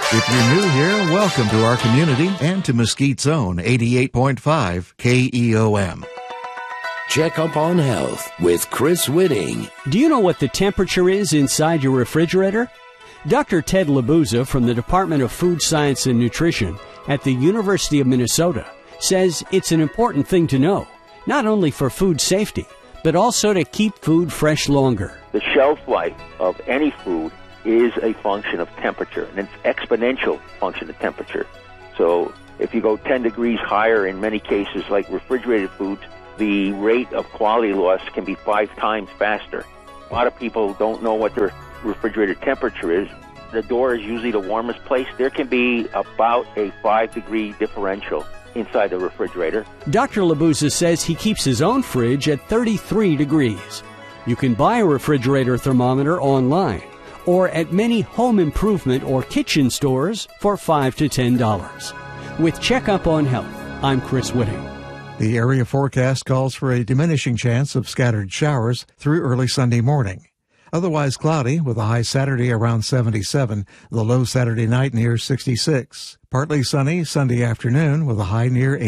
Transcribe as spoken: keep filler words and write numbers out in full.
If you're new here, welcome to our community and to Mesquite's own eighty-eight point five K E O M. Check Up on Health with Chris Whitting. Do you know what the temperature is inside your refrigerator? Doctor Ted Labuza from the Department of Food Science and Nutrition at the University of Minnesota says it's an important thing to know, not only for food safety, but also to keep food fresh longer. The shelf life of any food is a function of temperature, and it's exponential function of temperature. So if you go ten degrees higher in many cases, like refrigerated foods, the rate of quality loss can be five times faster. A lot of people don't know what their refrigerator temperature is. The door is usually the warmest place. There can be about a five degree differential inside the refrigerator. Doctor Labuza says he keeps his own fridge at thirty-three degrees. You can buy a refrigerator thermometer online or at many home improvement or kitchen stores for five to ten dollars. With Checkup on Health, I'm Chris Whitting. The area forecast calls for a diminishing chance of scattered showers through early Sunday morning. Otherwise cloudy with a high Saturday around seventy-seven, the low Saturday night near sixty-six. Partly sunny Sunday afternoon with a high near eighty.